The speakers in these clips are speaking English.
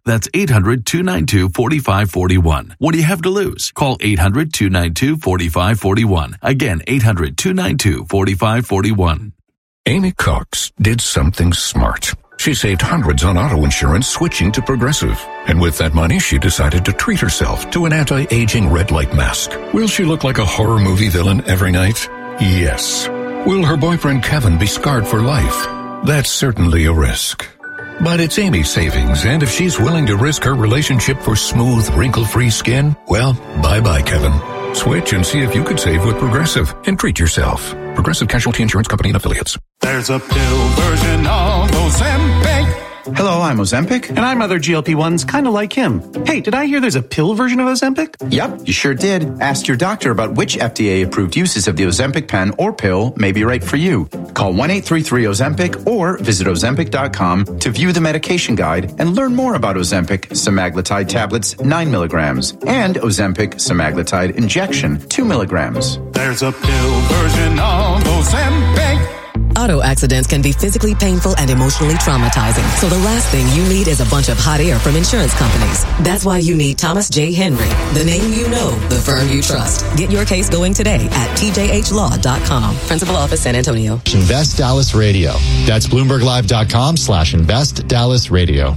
That's 800-292-4541. What do you have to lose? Call 800-292-4541. Again, 800-292-4541. Amy Cox did something smart. She saved hundreds on auto insurance switching to Progressive. And with that money, she decided to treat herself to an anti-aging red light mask. Will she look like a horror movie villain every night? Yes. Will her boyfriend Kevin be scarred for life? That's certainly a risk. But it's Amy's savings, and if she's willing to risk her relationship for smooth, wrinkle-free skin, well, bye-bye, Kevin. Switch and see if you could save with Progressive and treat yourself. Progressive Casualty Insurance Company and Affiliates. There's a pill version of Ozempic. Hello, I'm Ozempic. And I'm other GLP-1s, kind of like him. Hey, did I hear there's a pill version of Ozempic? Yep, you sure did. Ask your doctor about which FDA-approved uses of the Ozempic pen or pill may be right for you. Call 1-833-OZEMPIC or visit Ozempic.com to view the medication guide and learn more about Ozempic semaglutide tablets 9 milligrams and Ozempic semaglutide injection 2 milligrams. There's a pill version of Ozempic. Auto accidents can be physically painful and emotionally traumatizing. So the last thing you need is a bunch of hot air from insurance companies. That's why you need Thomas J. Henry, the name you know, the firm you trust. Get your case going today at tjhlaw.com. Principal Office, San Antonio. Invest Dallas Radio. That's BloombergLive.com/Invest Dallas Radio.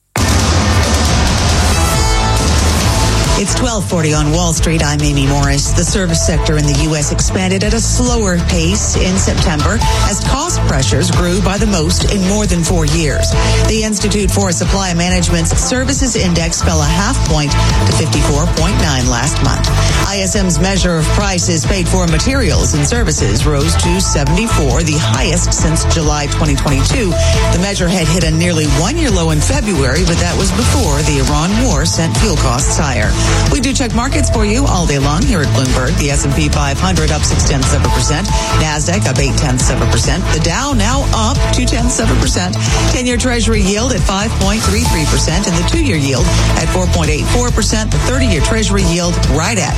It's 12:40 on Wall Street. I'm Amy Morris. The service sector in the U.S. expanded at a slower pace in September as cost pressures grew by the most in more than 4 years. The Institute for Supply Management's Services Index fell a half point to 54.9 last month. ISM's measure of prices paid for materials and services rose to 74, the highest since July 2022. The measure had hit a nearly one-year low in February, but that was before the Iran war sent fuel costs higher. We do check markets for you all day long here at Bloomberg. The S&P 500 up 0.6%. NASDAQ up 0.8%. The Dow now up 0.2%. 10-year Treasury yield at 5.33% and the 2-year yield at 4.84%. The 30-year Treasury yield right at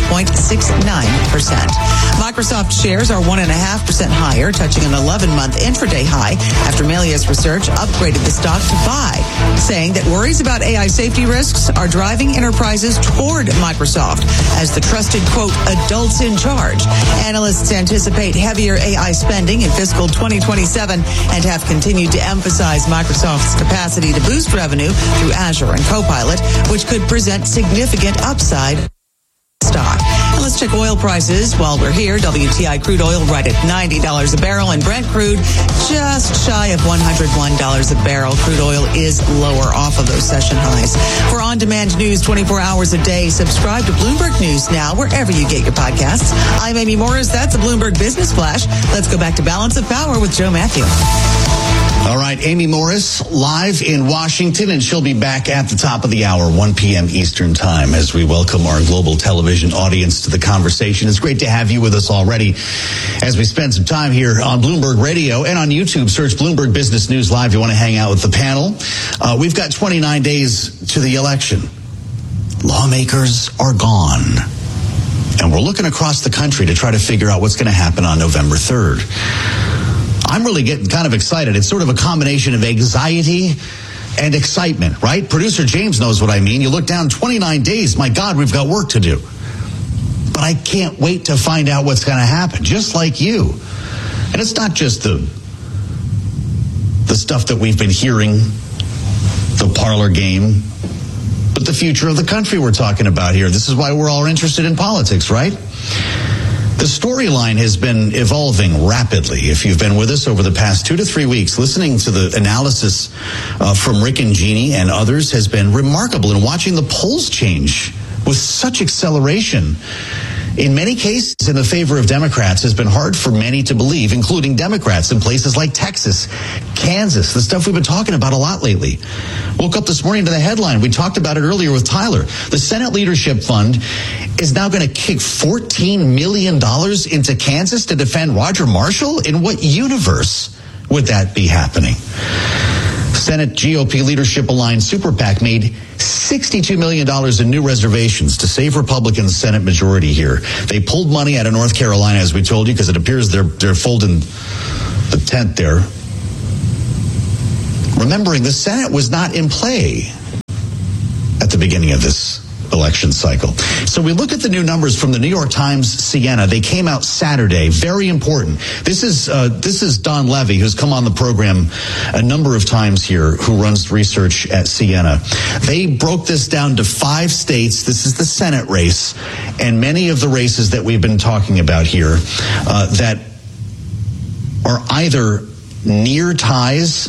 5.69%. Microsoft shares are 1.5% higher, touching an 11-month intraday high after Melius Research upgraded the stock to buy, saying that worries about AI safety risks are driving enterprises toward Microsoft as the trusted, quote, adults in charge. Analysts anticipate heavier AI spending in fiscal 2027 and have continued to emphasize Microsoft's capacity to boost revenue through Azure and Copilot, which could present significant upside stock. And let's check oil prices while we're here. WTI crude oil right at $90 a barrel and Brent crude just shy of $101 a barrel. Crude oil is lower off of those session highs. For on-demand news 24 hours a day, subscribe to Bloomberg News now wherever you get your podcasts. I'm Amy Morris. That's a Bloomberg Business Flash. Let's go back to Balance of Power with Joe Matthew. All right, Amy Morris live in Washington, and she'll be back at the top of the hour, 1 p.m. Eastern time, as we welcome our global television audience to the conversation. It's great to have you with us already as we spend some time here on Bloomberg Radio and on YouTube. Search Bloomberg Business News Live if you want to hang out with the panel. We've got 29 days to the election. Lawmakers are gone. And we're looking across the country to try to figure out what's going to happen on November 3rd. I'm really getting kind of excited. It's sort of a combination of anxiety and excitement, right? Producer James knows what I mean. You look down 29 days. My God, we've got work to do. But I can't wait to find out what's going to happen, just like you. And it's not just the stuff that we've been hearing, the parlor game, but the future of the country we're talking about here. This is why we're all interested in politics, right? The storyline has been evolving rapidly. If you've been with us over the past 2 to 3 weeks, listening to the analysis from Rick and Jeannie and others has been remarkable, and watching the polls change with such acceleration. In many cases, in the favor of Democrats has been hard for many to believe, including Democrats in places like Texas, Kansas, the stuff we've been talking about a lot lately. Woke up this morning to the headline. We talked about it earlier with Tyler. The Senate Leadership Fund is now going to kick $14 million into Kansas to defend Roger Marshall? In what universe would that be happening? Senate GOP leadership aligned Super PAC made $62 million in new reservations to save Republicans' Senate majority here. They pulled money out of North Carolina, as we told you, because it appears they're folding the tent there. Remembering the Senate was not in play the beginning of this election cycle. So we look at the new numbers from the New York Times Siena. They came out Saturday. Very important. This is Don Levy, who's come on the program a number of times here, who runs research at Siena. They broke this down to 5 states. This is the Senate race, and many of the races that we've been talking about here that are either near ties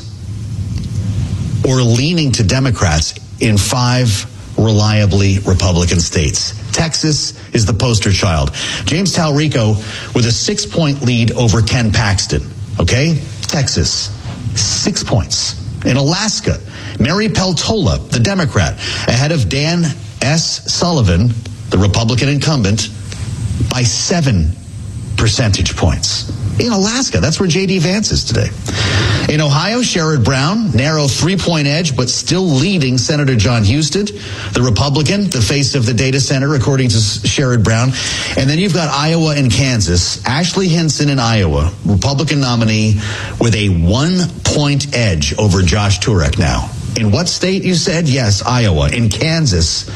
or leaning to Democrats in 5 reliably Republican states. Texas is the poster child. James Talrico with a 6-point lead over Ken Paxton. Okay? Texas, 6 points. In Alaska, Mary Peltola, the Democrat, ahead of Dan S. Sullivan, the Republican incumbent, by 7 percentage points. In Alaska, that's where J.D. Vance is today. In Ohio, Sherrod Brown, narrow 3-point edge, but still leading Senator John Husted, the Republican, the face of the data center, according to Sherrod Brown. And then you've got Iowa and Kansas. Ashley Hinson in Iowa, Republican nominee, with a 1-point edge over Josh Turek now. In what state, you said? Yes, Iowa. In Kansas,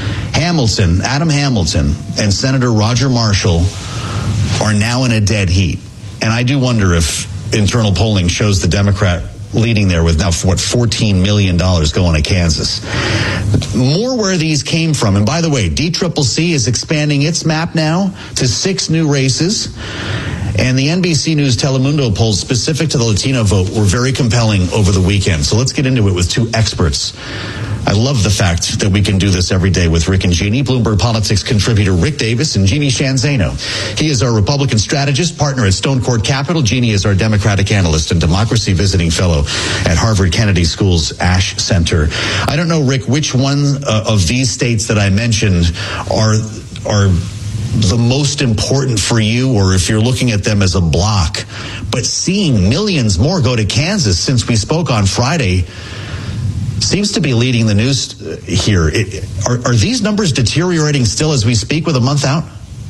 Adam Hamilton, and Senator Roger Marshall are now in a dead heat. And I do wonder if internal polling shows the Democrat leading there with now, $14 million going to Kansas. More where these came from. And by the way, DCCC is expanding its map now to 6 new races. And the NBC News Telemundo polls specific to the Latino vote were very compelling over the weekend. So let's get into it with 2 experts. I love the fact that we can do this every day with Rick and Jeannie. Bloomberg Politics contributor Rick Davis and Jeannie Shanzano. He is our Republican strategist, partner at Stone Court Capital. Jeannie is our Democratic analyst and democracy visiting fellow at Harvard Kennedy School's Ash Center. I don't know, Rick, which one of these states that I mentioned are the most important for you, or if you're looking at them as a block. But seeing millions more go to Kansas since we spoke on Friday seems to be leading the news here. Are these numbers deteriorating still as we speak with a month out?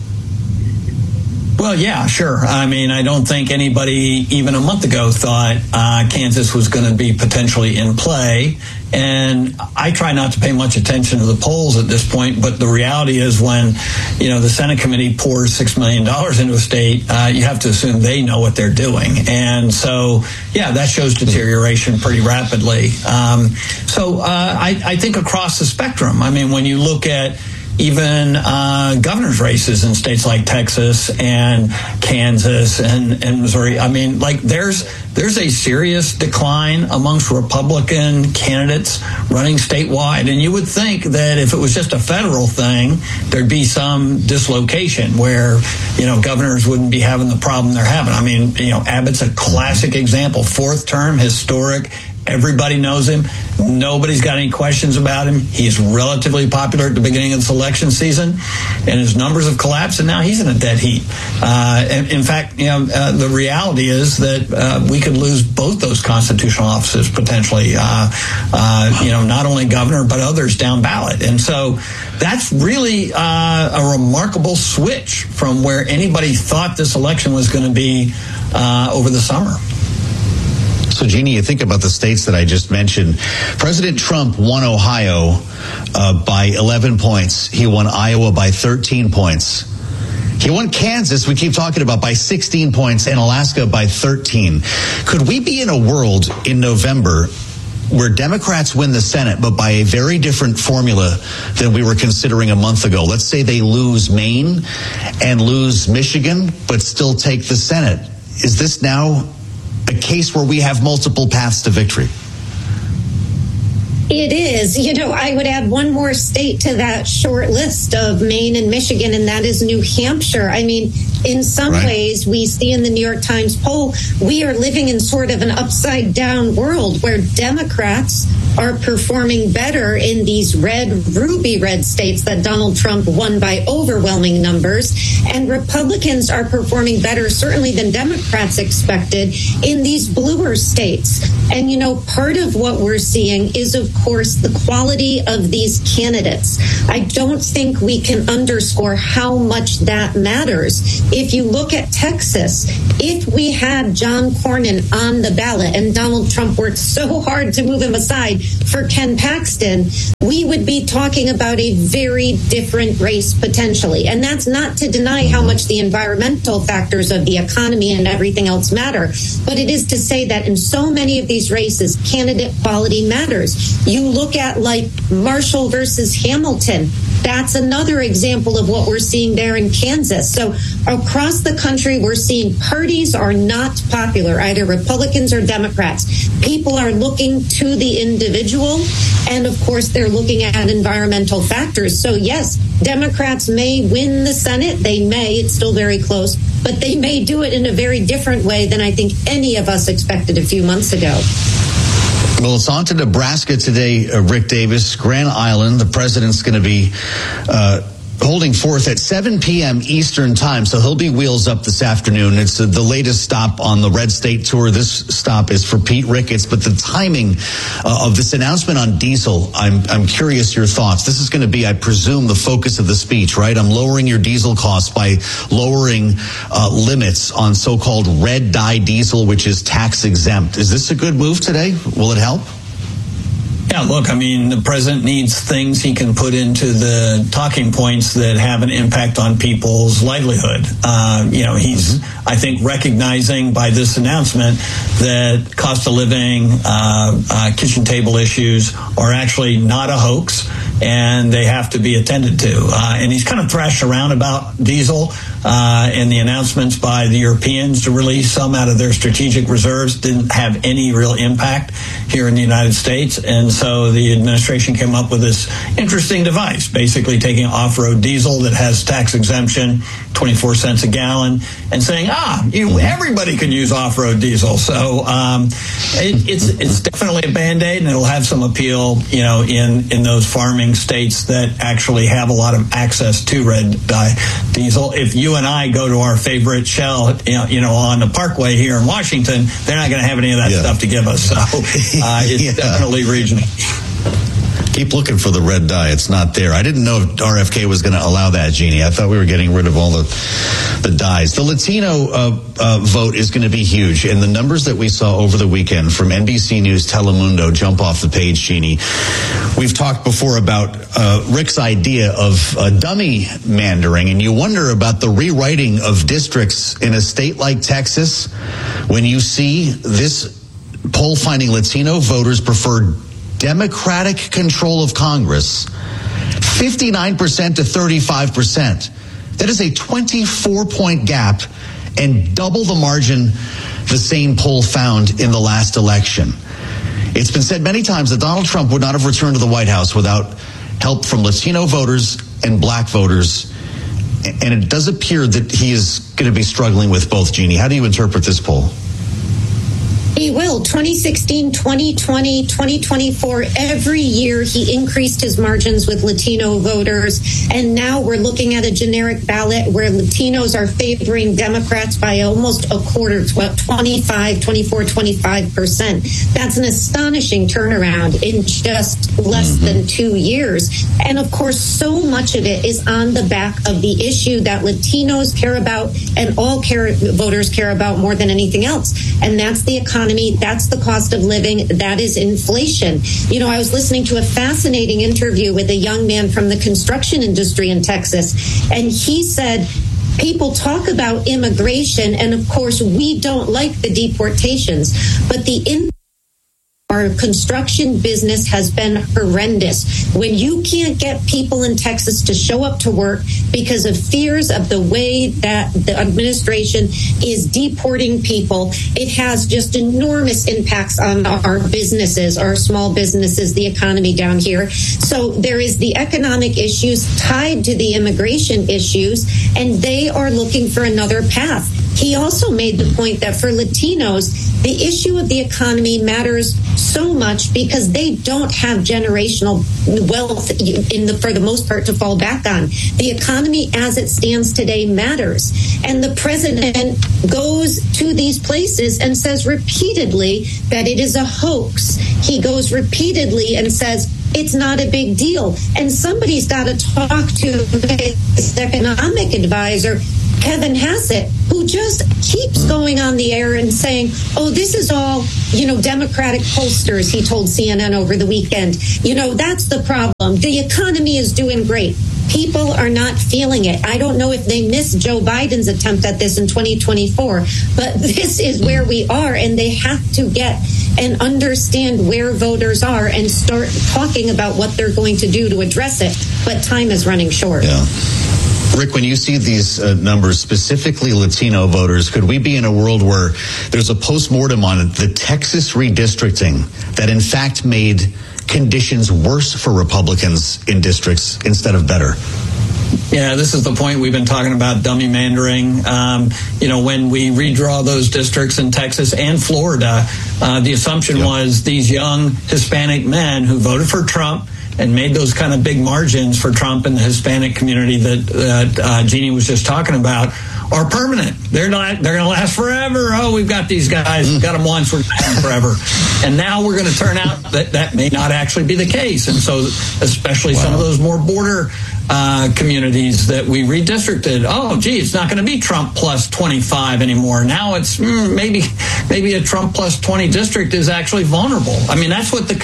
Well, yeah, sure. I mean, I don't think anybody even a month ago thought Kansas was going to be potentially in play. And I try not to pay much attention to the polls at this point, but the reality is when, the Senate committee pours $6 million into a state, you have to assume they know what they're doing. And so, yeah, that shows deterioration pretty rapidly. I think across the spectrum, I mean, when you look at even governor's races in states like Texas and Kansas and Missouri, I mean, like there's a serious decline amongst Republican candidates running statewide. And you would think that if it was just a federal thing, there'd be some dislocation where, governors wouldn't be having the problem they're having. I mean, Abbott's a classic example, 4th term, historic. Everybody knows him. Nobody's got any questions about him. He's relatively popular at the beginning of this election season, and his numbers have collapsed, and now he's in a dead heat. In fact, the reality is that we could lose both those constitutional offices potentially, not only governor, but others down ballot. And so that's really a remarkable switch from where anybody thought this election was going to be over the summer. So, Jeannie, you think about the states that I just mentioned. President Trump won Ohio by 11 points. He won Iowa by 13 points. He won Kansas, we keep talking about, by 16 points, and Alaska by 13. Could we be in a world in November where Democrats win the Senate, but by a very different formula than we were considering a month ago? Let's say they lose Maine and lose Michigan, but still take the Senate. Is this now a case where we have multiple paths to victory? It is. I would add one more state to that short list of Maine and Michigan, and that is New Hampshire. I mean, in some ways, we see in the New York Times poll, we are living in sort of an upside down world where Democrats are performing better in these ruby red states that Donald Trump won by overwhelming numbers, and Republicans are performing better, certainly than Democrats expected, in these bluer states. And, part of what we're seeing is, of course, the quality of these candidates. I don't think we can underscore how much that matters. If you look at Texas, if we had John Cornyn on the ballot and Donald Trump worked so hard to move him aside, for Ken Paxton, we would be talking about a very different race potentially. And that's not to deny how much the environmental factors of the economy and everything else matter, but it is to say that in so many of these races, candidate quality matters. You look at like Marshall versus Hamilton. That's another example of what we're seeing there in Kansas. So across the country, we're seeing parties are not popular, either Republicans or Democrats. People are looking to the individual, and of course, they're looking at environmental factors. So yes, Democrats may win the Senate. They may. It's still very close, but they may do it in a very different way than I think any of us expected a few months ago. Well, it's on to Nebraska today, Rick Davis. Grand Island, the president's going to be holding forth at 7 p.m. Eastern time, so he'll be wheels up this afternoon. It's the latest stop on the Red State Tour. This stop is for Pete Ricketts, but the timing of this announcement on diesel, I'm curious your thoughts. This is going to be, I presume, the focus of the speech, right? I'm lowering your diesel costs by lowering limits on so-called red dye diesel, which is tax exempt. Is this a good move today? Will it help? Yeah, look, I mean, the president needs things he can put into the talking points that have an impact on people's livelihood. He's, I think, recognizing by this announcement that cost of living, kitchen table issues are actually not a hoax, and they have to be attended to. And he's kind of thrashed around about diesel and the announcements by the Europeans to release some out of their strategic reserves didn't have any real impact here in the United States. And so the administration came up with this interesting device, basically taking off-road diesel that has tax exemption, 24 cents a gallon, and saying, everybody can use off-road diesel. So it's definitely a Band-Aid, and it'll have some appeal, in those farming states that actually have a lot of access to red dye diesel. If you and I go to our favorite Shell, on the Parkway here in Washington, they're not going to have any of that stuff to give us. So it's definitely regional. Keep looking for the red dye. It's not there. I didn't know if RFK was going to allow that, Jeannie. I thought we were getting rid of all the dyes. The Latino vote is going to be huge. And the numbers that we saw over the weekend from NBC News Telemundo jump off the page, Jeannie. We've talked before about Rick's idea of dummy mandering, and you wonder about the rewriting of districts in a state like Texas when you see this poll finding Latino voters prefer Democratic control of Congress, 59% to 35%. That is a 24-point gap and double the margin the same poll found in the last election. It's been said many times that Donald Trump would not have returned to the White House without help from Latino voters and black voters. And it does appear that he is going to be struggling with both, Jeannie. How do you interpret this poll? He will. 2016, 2020, 2024, every year he increased his margins with Latino voters. And now we're looking at a generic ballot where Latinos are favoring Democrats by almost a quarter, 25%. That's an astonishing turnaround in just less than 2 years. And of course, so much of it is on the back of the issue that Latinos care about and all voters care about more than anything else. And that's the economy. That's the cost of living. That is inflation. I was listening to a fascinating interview with a young man from the construction industry in Texas, and he said, people talk about immigration, and of course, we don't like the deportations, but the our construction business has been horrendous. When you can't get people in Texas to show up to work because of fears of the way that the administration is deporting people, it has just enormous impacts on our businesses, our small businesses, the economy down here. So there is the economic issues tied to the immigration issues, and they are looking for another path. He also made the point that for Latinos, the issue of the economy matters so much because they don't have generational wealth for the most part to fall back on. The economy as it stands today matters. And the president goes to these places and says repeatedly that it is a hoax. He goes repeatedly and says it's not a big deal. And somebody's got to talk to his economic advisor. Kevin Hassett, who just keeps going on the air and saying, oh, this is all, Democratic pollsters, he told CNN over the weekend. That's the problem. The economy is doing great. People are not feeling it. I don't know if they missed Joe Biden's attempt at this in 2024, but this is where we are, and they have to get and understand where voters are and start talking about what they're going to do to address it. But time is running short. Yeah. Rick, when you see these numbers, specifically Latino voters, could we be in a world where there's a postmortem on the Texas redistricting that in fact made conditions worse for Republicans in districts instead of better? Yeah, this is the point we've been talking about, dummy mandering. When we redraw those districts in Texas and Florida, the assumption was these young Hispanic men who voted for Trump and made those kind of big margins for Trump and the Hispanic community that Jeannie was just talking about are permanent. They're going to last forever. Oh, we've got these guys. We've got them once. We're going to have them forever. And now we're going to turn out that may not actually be the case. And so especially some of those more border communities that we redistricted. Oh, gee, it's not going to be Trump plus 25 anymore. Now it's maybe a Trump plus 20 district is actually vulnerable. I mean, that's what the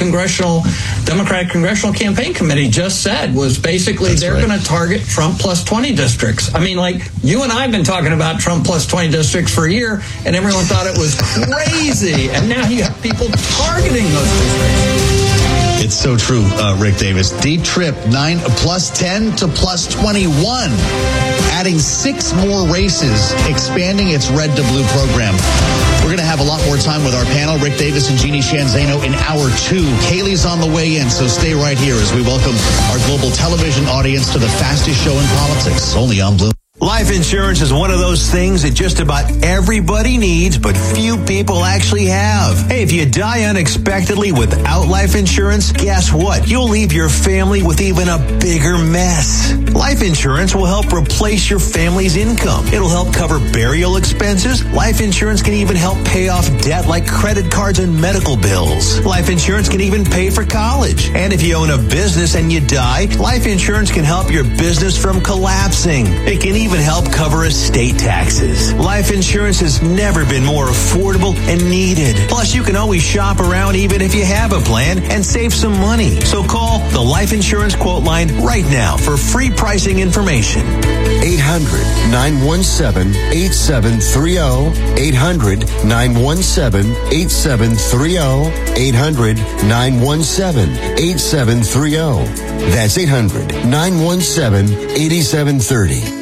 Democratic Congressional Campaign Committee just said, was basically they're going to target Trump plus 20 districts. I mean, like, you and I have been talking about Trump plus 20 districts for a year, and everyone thought it was crazy. And now you have people targeting those districts. It's so true, Rick Davis. D-Trip, plus 10 to plus 21. Adding 6 more races, expanding its red to blue program. We're going to have a lot more time with our panel, Rick Davis and Jeannie Shanzano, in hour 2. Kaylee's on the way in, so stay right here as we welcome our global television audience to the fastest show in politics, only on Bloomberg. Life insurance is one of those things that just about everybody needs, but few people actually have. Hey, if you die unexpectedly without life insurance, guess what? You'll leave your family with even a bigger mess. Life insurance will help replace your family's income. It'll help cover burial expenses. Life insurance can even help pay off debt like credit cards and medical bills. Life insurance can even pay for college. And if you own a business and you die, life insurance can help your business from collapsing. It can even help cover estate taxes. Life insurance has never been more affordable and needed. Plus, you can always shop around even if you have a plan and save some money. So call the Life Insurance Quote Line right now for free pricing information. 800-917-8730. 800-917-8730. 800-917-8730. That's 800-917-8730.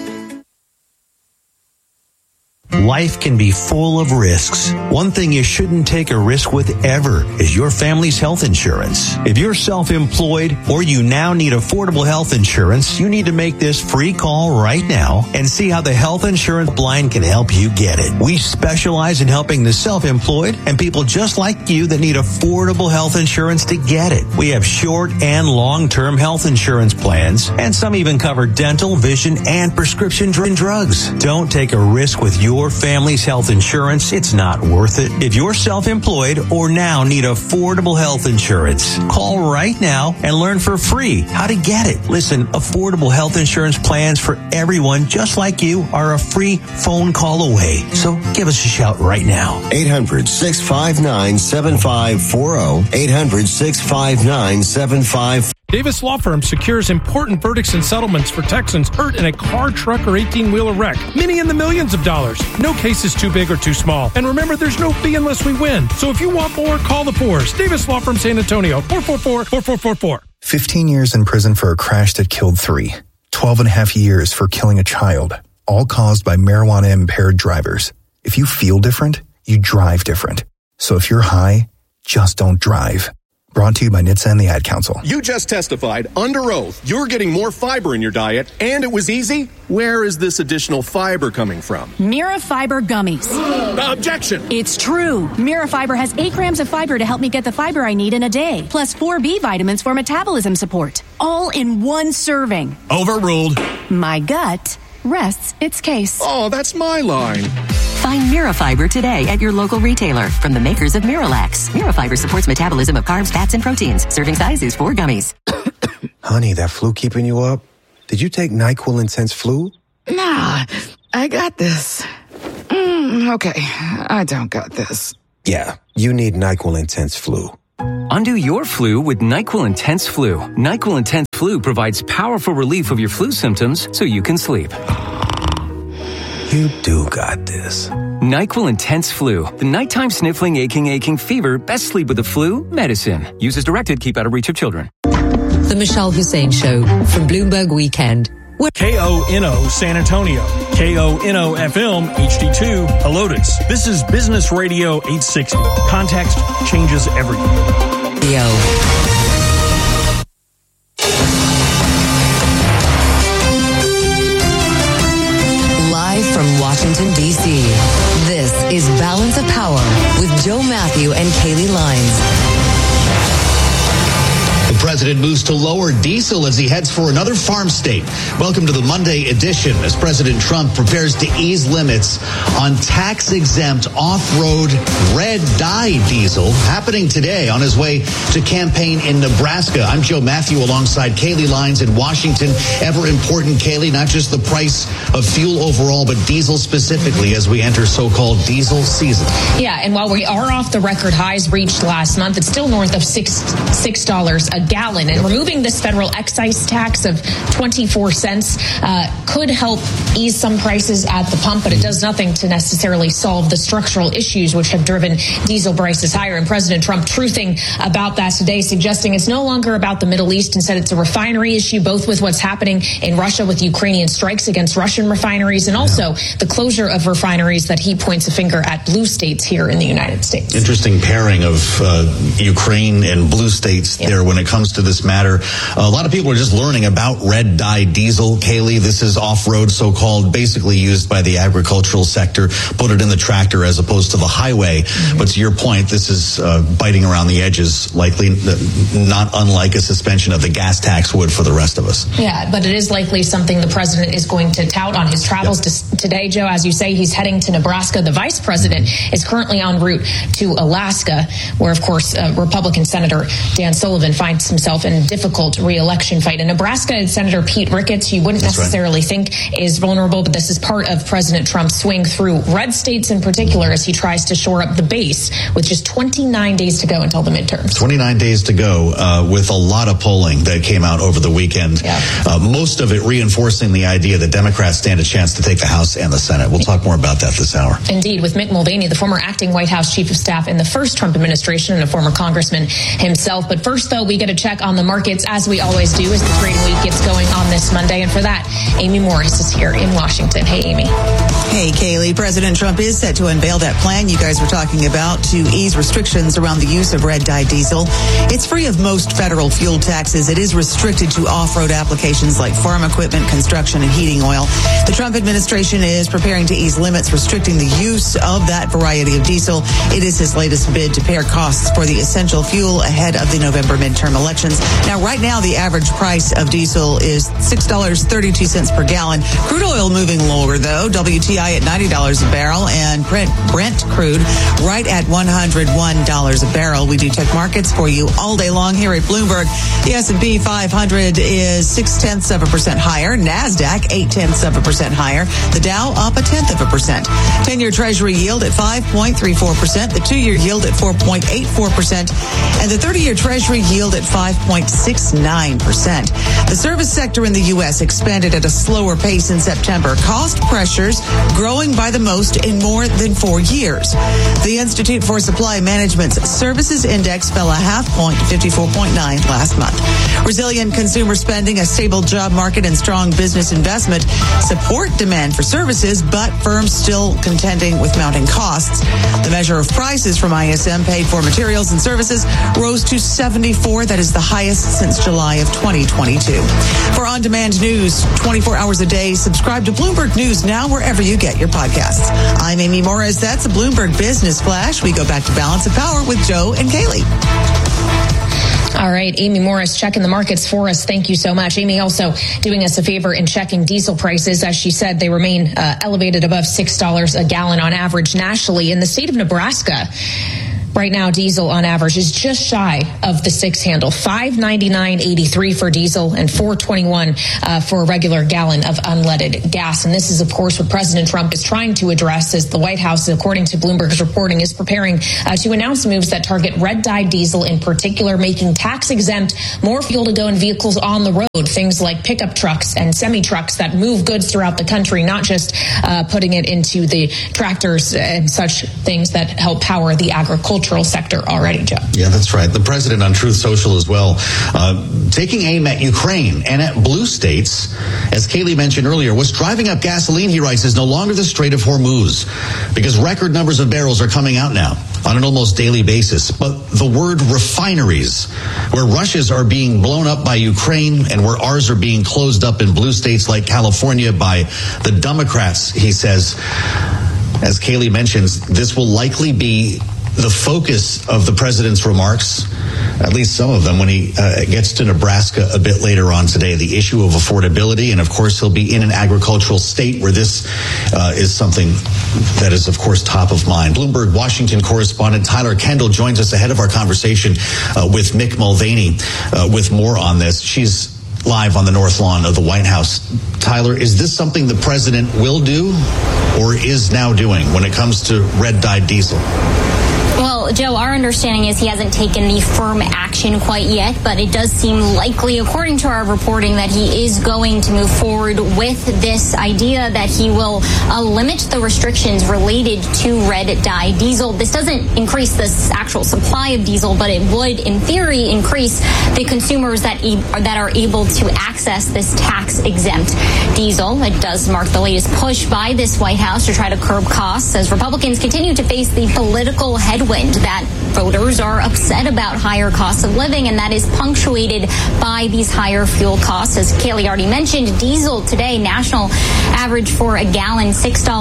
Life can be full of risks. One thing you shouldn't take a risk with ever is your family's health insurance. If you're self-employed or you now need affordable health insurance, you need to make this free call right now and see how the Health Insurance Line can help you get it. We specialize in helping the self-employed and people just like you that need affordable health insurance to get it. We have short and long-term health insurance plans, and some even cover dental, vision, and prescription drugs. Don't take a risk with your family's health insurance. It's not worth it. If you're self-employed or now need affordable health insurance, call right now and learn for free how to get it. Listen, affordable health insurance plans for everyone just like you are a free phone call away. So give us a shout right now. 800-659-7540. 800-659-7540. Davis Law Firm secures important verdicts and settlements for Texans hurt in a car, truck, or 18-wheeler wreck. Many in the millions of dollars. No case is too big or too small. And remember, there's no fee unless we win. So if you want more, call the Fours. Davis Law Firm, San Antonio, 444-4444. 15 years in prison for a crash that killed 3. 12 and a half years for killing a child. All caused by marijuana-impaired drivers. If you feel different, you drive different. So if you're high, just don't drive. Brought to you by NHTSA and the Ad Council. You just testified under oath you're getting more fiber in your diet, and it was easy. Where is this additional fiber coming from? Mirafiber gummies. Objection! It's true. Mirafiber has 8 grams of fiber to help me get the fiber I need in a day, plus 4 B vitamins for metabolism support. All in one serving. Overruled. My gut rests its case. Oh, that's my line. Find Mirafiber today at your local retailer from the makers of Miralax. Mirafiber supports metabolism of carbs, fats, and proteins. Serving size is 4 gummies. Honey, that flu keeping you up? Did you take NyQuil Intense Flu? Nah, I got this. Okay, I don't got this. Yeah, you need NyQuil Intense Flu. Undo your flu with NyQuil Intense Flu. NyQuil Intense Flu provides powerful relief of your flu symptoms so you can sleep. You do got this. NyQuil Intense Flu. The nighttime sniffling, aching fever. Best sleep with the flu medicine. Use as directed. Keep out of reach of children. The Michelle Hussein Show from Bloomberg Weekend. KONO San Antonio, KONO FM HD2 Helotes. This is Business Radio 860. Context changes everything. Live from Washington, D.C., this is Balance of Power with Joe Matthew and Kaylee Lines. The president moves to lower diesel as he heads for another farm state. Welcome to the Monday edition as President Trump prepares to ease limits on tax-exempt off-road red dye diesel happening today on his way to campaign in Nebraska. I'm Joe Matthew alongside Kaylee Lines in Washington. Ever important, Kaylee, not just the price of fuel overall, but diesel specifically as we enter so-called diesel season. Yeah, and while we are off the record highs reached last month, it's still north of $6 a gallon, and removing this federal excise tax of 24 cents could help ease some prices at the pump, but it does nothing to necessarily solve the structural issues which have driven diesel prices higher. And President Trump truthing about that today, suggesting it's no longer about the Middle East. Instead, it's a refinery issue, both with what's happening in Russia with Ukrainian strikes against Russian refineries and also the closure of refineries that he points a finger at blue states here in the United States. Interesting pairing of Ukraine and blue states there when it comes to this matter. A lot of people are just learning about red dye diesel. Kaylee, this is off-road, so-called, basically used by the agricultural sector. Put it in the tractor as opposed to the highway. But to your point, this is biting around the edges, likely not unlike a suspension of the gas tax would for the rest of us. Yeah, but it is likely something the president is going to tout on his travels today, Joe. As you say, he's heading to Nebraska. The vice president is currently en route to Alaska, where, of course, Republican Senator Dan Sullivan finds himself in a difficult re-election fight. In Nebraska, Senator Pete Ricketts, you wouldn't necessarily think is vulnerable, but this is part of President Trump's swing through red states in particular as he tries to shore up the base with just 29 days to go until the midterms. 29 days to go with a lot of polling that came out over the weekend. Most of it reinforcing the idea that Democrats stand a chance to take the House and the Senate. We'll talk more about that this hour. Indeed, with Mick Mulvaney, the former acting White House chief of staff in the first Trump administration and a former congressman himself. But first, though, we get a check on the markets, as we always do, as the trading week gets going on this Monday. And for that, Amy Morris is here in Washington. Hey, Amy. Hey, Kaylee. President Trump is set to unveil that plan you guys were talking about to ease restrictions around the use of red dye diesel. It's free of most federal fuel taxes. It is restricted to off-road applications like farm equipment, construction, and heating oil. The Trump administration is preparing to ease limits restricting the use of that variety of diesel. It is his latest bid to pare costs for the essential fuel ahead of the November midterm elections. Now, right now, the average price of diesel is $6.32 per gallon. Crude oil moving lower, though. WTI at $90 a barrel and Brent crude right at $101 a barrel. We do tech markets for you all day long here at Bloomberg. The S&P 500 is 0.6% higher. NASDAQ 0.8% higher. The Dow up 0.1%. 10-year Treasury yield at 5.34%. The 2-year yield at 4.84%. And the 30-year Treasury yield at 5.69%. The service sector in the U.S. expanded at a slower pace in September. Cost pressures growing by the most in more than 4 years. The Institute for Supply Management's Services Index fell a half point to 54.9 last month. Resilient consumer spending, a stable job market, and strong business investment support demand for services, but firms still contending with mounting costs. The measure of prices from ISM paid for materials and services rose to 74. That is the highest since July of 2022. For on-demand news 24 hours a day, subscribe to Bloomberg News now wherever you get your podcasts. I'm Amy Morris. That's a Bloomberg Business Flash. We go back to Balance of Power with Joe and Kaylee. All right, Amy Morris checking the markets for us. Thank you so much. Amy also doing us a favor in checking diesel prices. As she said, they remain elevated above $6 a gallon on average nationally. In the state of Nebraska, Right now, diesel on average is just shy of the 6 handle, $5.99.83 for diesel and $4.21 for a regular gallon of unleaded gas. And this is, of course, what President Trump is trying to address as the White House, according to Bloomberg's reporting, is preparing to announce moves that target red-dyed diesel in particular, making tax-exempt more fuel to go in vehicles on the road, things like pickup trucks and semi-trucks that move goods throughout the country, not just putting it into the tractors and such things that help power the agricultural sector already, Joe. Yeah, that's right. The president on Truth Social as well, taking aim at Ukraine and at blue states. As Kayleigh mentioned earlier, what's driving up gasoline, he writes, is no longer the Strait of Hormuz, because record numbers of barrels are coming out now on an almost daily basis. But the word refineries, where Russia's are being blown up by Ukraine and where ours are being closed up in blue states like California by the Democrats, he says, as Kayleigh mentions, this will likely be the focus of the president's remarks, at least some of them, when he gets to Nebraska a bit later on today, the issue of affordability. And of course, he'll be in an agricultural state where this is something that is, of course, top of mind. Bloomberg Washington correspondent Tyler Kendall joins us ahead of our conversation with Mick Mulvaney with more on this. She's live on the North Lawn of the White House. Tyler, is this something the president will do or is now doing when it comes to red-dyed diesel? Well, Joe, our understanding is he hasn't taken the firm action quite yet, but it does seem likely, according to our reporting, that he is going to move forward with this idea that he will limit the restrictions related to red-dyed diesel. This doesn't increase the actual supply of diesel, but it would, in theory, increase the consumers that are able to access this tax-exempt diesel. It does mark the latest push by this White House to try to curb costs as Republicans continue to face the political headwind that voters are upset about higher costs of living, and that is punctuated by these higher fuel costs. As Kayleigh already mentioned, diesel today, national average for a gallon,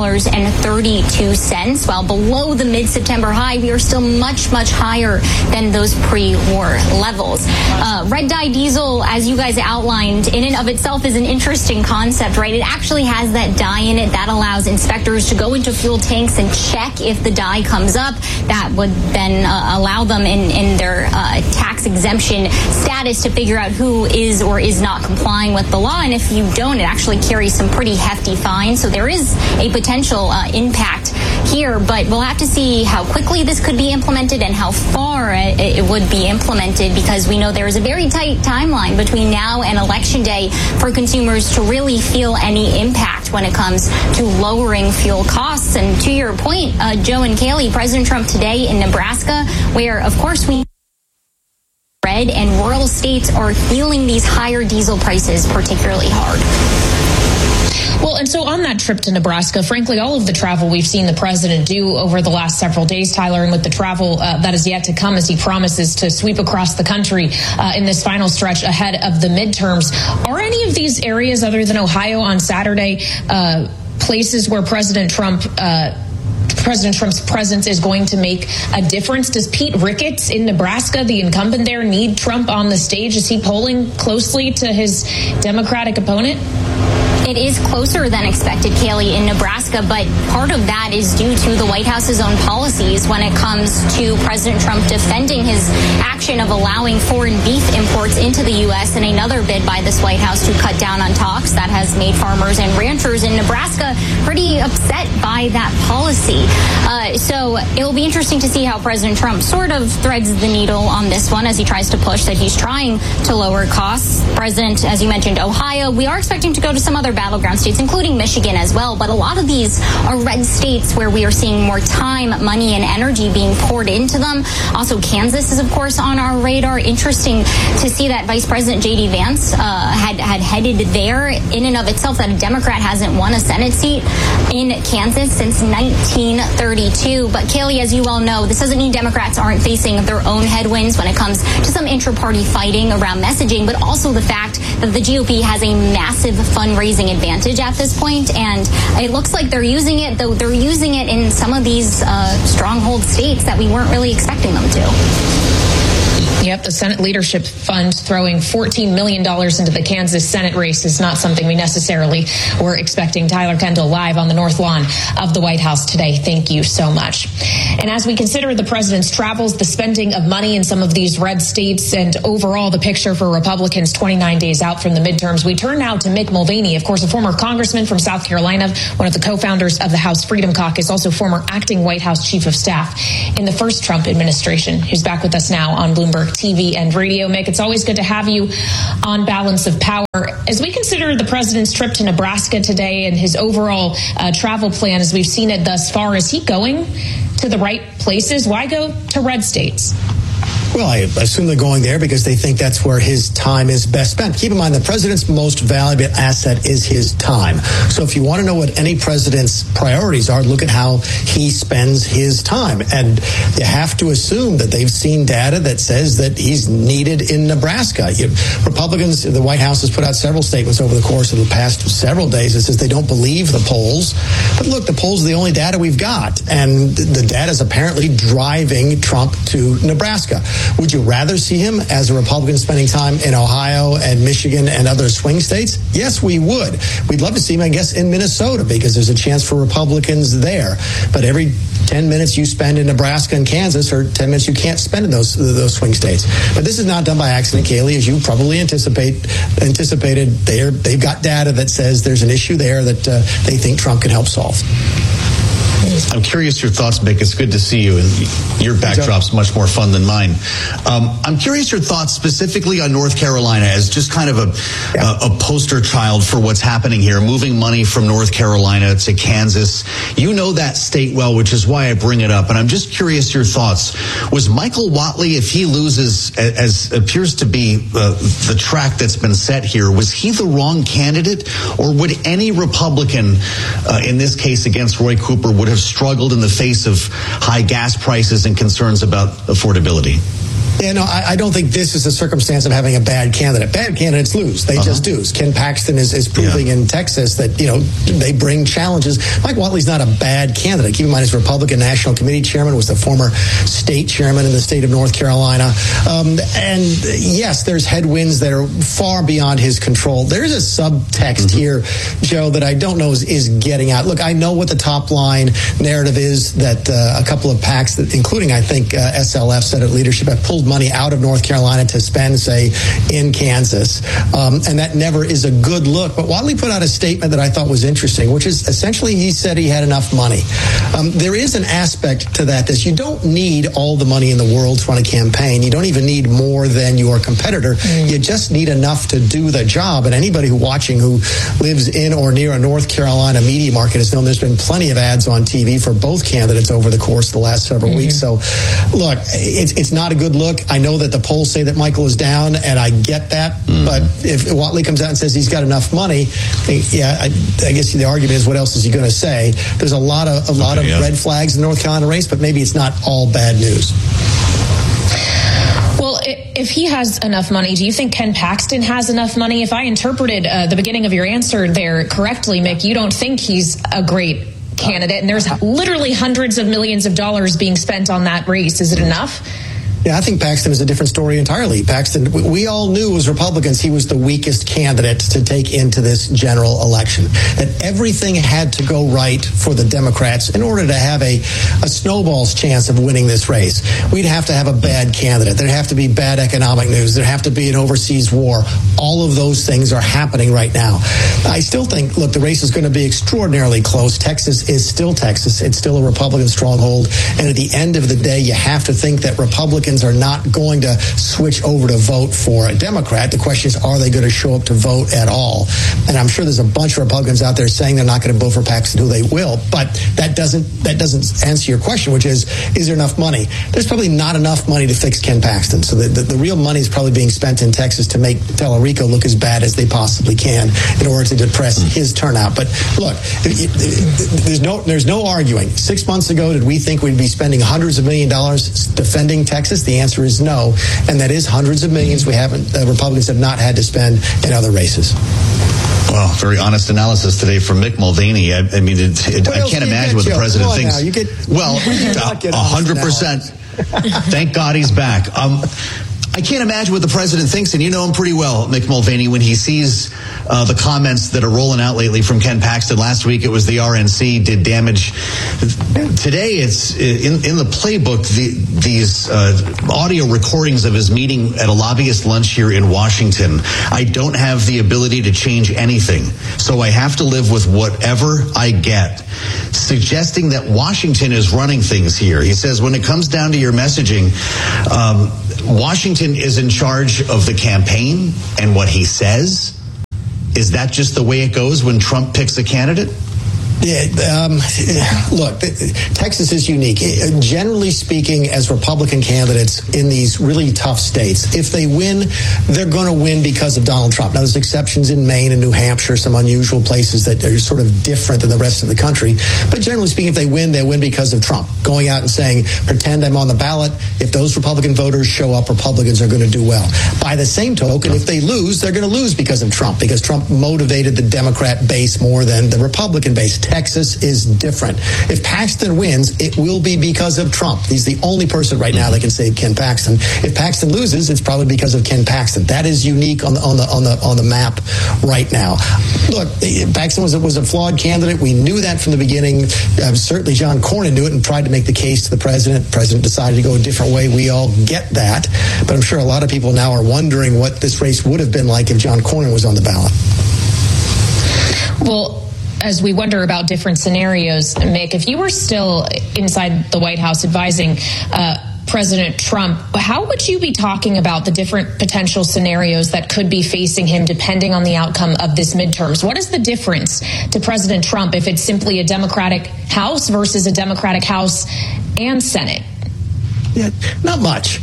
$6.32. While below the mid-September high, we are still much, much higher than those pre-war levels. Red-dye diesel, as you guys outlined, in and of itself is an interesting concept, right? It actually has that dye in it that allows inspectors to go into fuel tanks and check if the dye comes up. That would then allow them in their tax exemption status to figure out who is or is not complying with the law. And if you don't, it actually carries some pretty hefty fines. So there is a potential impact here, but we'll have to see how quickly this could be implemented and how far it would be implemented, because we know there is a very tight timeline between now and Election Day for consumers to really feel any impact when it comes to lowering fuel costs. And to your point, Joe and Kayleigh, President Trump today in Nebraska, where, of course, we red and rural states are feeling these higher diesel prices particularly hard. Well, and so on that trip to Nebraska, frankly, all of the travel we've seen the president do over the last several days, Tyler, and with the travel that is yet to come as he promises to sweep across the country in this final stretch ahead of the midterms, are any of these areas other than Ohio on Saturday places where President Trump's presence is going to make a difference? Does Pete Ricketts in Nebraska, the incumbent there, need Trump on the stage? Is he polling closely to his Democratic opponent? It is closer than expected, Kayleigh, in Nebraska, but part of that is due to the White House's own policies when it comes to President Trump defending his action of allowing foreign beef imports into the U.S. in another bid by this White House to cut down on talks that has made farmers and ranchers in Nebraska pretty upset by that policy. So it'll be interesting to see how President Trump sort of threads the needle on this one as he tries to push that he's trying to lower costs. President, as you mentioned, Ohio, we are expecting to go to some other battleground states, including Michigan as well. But a lot of these are red states where we are seeing more time, money, and energy being poured into them. Also, Kansas is, of course, on our radar. Interesting to see that Vice President J.D. Vance had headed there. In and of itself, that a Democrat hasn't won a Senate seat in Kansas since 1932. But Kayleigh, as you all know, this doesn't mean Democrats aren't facing their own headwinds when it comes to some intra-party fighting around messaging, but also the fact that the GOP has a massive fundraising advantage at this point, and it looks like they're using it, though they're using it in some of these stronghold states that we weren't really expecting them to. Yep, the Senate Leadership Fund throwing $14 million into the Kansas Senate race is not something we necessarily were expecting. Tyler Kendall live on the North Lawn of the White House today. Thank you so much. And as we consider the president's travels, the spending of money in some of these red states, and overall the picture for Republicans 29 days out from the midterms, we turn now to Mick Mulvaney, of course, a former congressman from South Carolina, one of the co-founders of the House Freedom Caucus, also former acting White House chief of staff in the first Trump administration, who's back with us now on Bloomberg TV and radio. Mick, it's always good to have you on Balance of Power. As we consider the president's trip to Nebraska today and his overall travel plan, as we've seen it thus far, is he going to the right places? Why go to red states? Well, I assume they're going there because they think that's where his time is best spent. Keep in mind, the president's most valuable asset is his time. So if you want to know what any president's priorities are, look at how he spends his time. And you have to assume that they've seen data that says that he's needed in Nebraska. Republicans, the White House has put out several statements over the course of the past several days that says they don't believe the polls. But look, the polls are the only data we've got. And the data is apparently driving Trump to Nebraska. Would you rather see him as a Republican spending time in Ohio and Michigan and other swing states? Yes, we would. We'd love to see him, I guess, in Minnesota because there's a chance for Republicans there. But every 10 minutes you spend in Nebraska and Kansas are 10 minutes you can't spend in those swing states. But this is not done by accident, Kayleigh. As you probably anticipated, they've got data that says there's an issue there that they think Trump can help solve. I'm curious your thoughts, Mick. It's good to see you, and your backdrop's much more fun than mine. I'm curious your thoughts specifically on North Carolina as just kind of a poster child for what's happening here, moving money from North Carolina to Kansas. You know that state well, which is why I bring it up, and I'm just curious your thoughts. Was Michael Whatley, if he loses, as appears to be the track that's been set here, was he the wrong candidate, or would any Republican, in this case against Roy Cooper, would have struggled in the face of high gas prices and concerns about affordability? Yeah, no, I don't think this is a circumstance of having a bad candidate. Bad candidates lose. They just do. Ken Paxton is proving in Texas that, they bring challenges. Mike Whatley's not a bad candidate. Keep in mind, his Republican National Committee chairman was the former state chairman in the state of North Carolina. And yes, there's headwinds that are far beyond his control. There's a subtext here, Joe, that I don't know is getting out. Look, I know what the top line narrative is that a couple of PACs, including, I think, SLF, Senate Leadership, have pulled money out of North Carolina to spend, say, in Kansas. And that never is a good look. But Whatley put out a statement that I thought was interesting, which is essentially he said he had enough money. There is an aspect to that you don't need all the money in the world to run a campaign. You don't even need more than your competitor. You just need enough to do the job. And anybody who lives in or near a North Carolina media market has known there's been plenty of ads on TV for both candidates over the course of the last several weeks. So, look, it's not a good look. I know that the polls say that Michael is down, and I get that. But if Whatley comes out and says he's got enough money, I guess the argument is, what else is he going to say? There's a lot of red flags in the North Carolina race, but maybe it's not all bad news. Well, if he has enough money, do you think Ken Paxton has enough money? If I interpreted the beginning of your answer there correctly, Mick, you don't think he's a great candidate, and there's literally hundreds of millions of dollars being spent on that race. Is it enough? Yeah, I think Paxton is a different story entirely. Paxton, we all knew as Republicans he was the weakest candidate to take into this general election. That everything had to go right for the Democrats in order to have a snowball's chance of winning this race. We'd have to have a bad candidate. There'd have to be bad economic news. There'd have to be an overseas war. All of those things are happening right now. I still think, look, the race is going to be extraordinarily close. Texas is still Texas. It's still a Republican stronghold. And at the end of the day, you have to think that Republicans are not going to switch over to vote for a Democrat. The question is, are they going to show up to vote at all? And I'm sure there's a bunch of Republicans out there saying they're not going to vote for Paxton, who they will. But that doesn't answer your question, which is there enough money? There's probably not enough money to fix Ken Paxton. So the real money is probably being spent in Texas to make Tellerico look as bad as they possibly can in order to depress his turnout. But look, there's no arguing. 6 months ago, did we think we'd be spending hundreds of $millions defending Texas? The answer is no, and that is hundreds of millions Republicans have not had to spend in other races. Well, very honest analysis today from Mick Mulvaney. I mean, I can't imagine what the president thinks. 100%. Thank God he's back. I can't imagine what the president thinks, and you know him pretty well, Mick Mulvaney, when he sees the comments that are rolling out lately from Ken Paxton. Last week it was the RNC did damage. Today it's in the playbook, these audio recordings of his meeting at a lobbyist lunch here in Washington. I don't have the ability to change anything, so I have to live with whatever I get. Suggesting that Washington is running things here. He says when it comes down to your messaging, Washington is in charge of the campaign and what he says. Is that just the way it goes when Trump picks a candidate? Yeah, look, Texas is unique. Generally speaking, as Republican candidates in these really tough states, if they win, they're going to win because of Donald Trump. Now, there's exceptions in Maine and New Hampshire, some unusual places that are sort of different than the rest of the country. But generally speaking, if they win because of Trump. Going out and saying, pretend I'm on the ballot. If those Republican voters show up, Republicans are going to do well. By the same token, if they lose, they're going to lose because of Trump, because Trump motivated the Democrat base more than the Republican base. Texas is different. If Paxton wins, it will be because of Trump. He's the only person right now that can save Ken Paxton. If Paxton loses, it's probably because of Ken Paxton. That is unique on the map right now. Look, Paxton was a flawed candidate. We knew that from the beginning. Certainly, John Cornyn knew it and tried to make the case to the president. The president decided to go a different way. We all get that, but I'm sure a lot of people now are wondering what this race would have been like if John Cornyn was on the ballot. Well, as we wonder about different scenarios, Mick, if you were still inside the White House advising President Trump, how would you be talking about the different potential scenarios that could be facing him depending on the outcome of this midterms? What is the difference to President Trump if it's simply a Democratic House versus a Democratic House and Senate? Yeah, not much.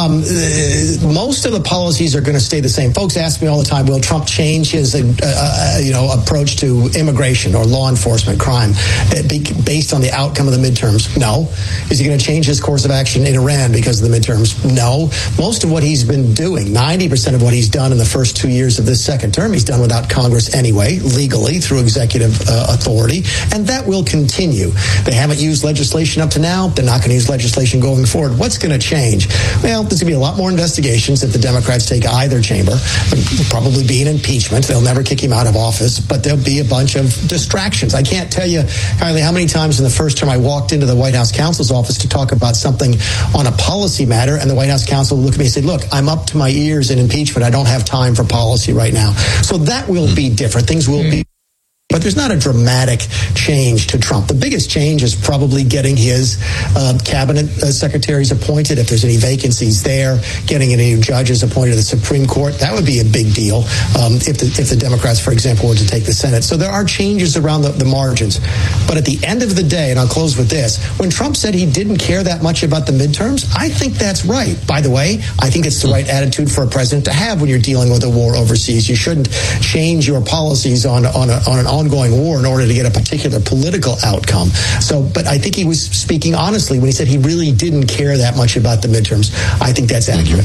Most of the policies are going to stay the same. Folks ask me all the time, will Trump change his approach to immigration or law enforcement crime based on the outcome of the midterms? No. Is he going to change his course of action in Iran because of the midterms? No. Most of what he's been doing, 90% of what he's done in the first 2 years of this second term, he's done without Congress anyway, legally through executive authority, and that will continue. They haven't used legislation up to now. They're not going to use legislation going forward. What's going to change? Well, there's going to be a lot more investigations if the Democrats take either chamber. There'll probably be an impeachment. They'll never kick him out of office, but there'll be a bunch of distractions. I can't tell you, Kylie, how many times in the first term I walked into the White House counsel's office to talk about something on a policy matter, and the White House counsel would look at me and say, look, I'm up to my ears in impeachment. I don't have time for policy right now. So that will be different. Things will be. But there's not a dramatic change to Trump. The biggest change is probably getting his cabinet secretaries appointed. If there's any vacancies there, getting any judges appointed to the Supreme Court, that would be a big deal if the Democrats, for example, were to take the Senate. So there are changes around the margins. But at the end of the day, and I'll close with this, when Trump said he didn't care that much about the midterms, I think that's right. By the way, I think it's the right attitude for a president to have when you're dealing with a war overseas. You shouldn't change your policies on an ongoing war in order to get a particular political outcome. So, but I think he was speaking honestly when he said he really didn't care that much about the midterms. I think that's accurate.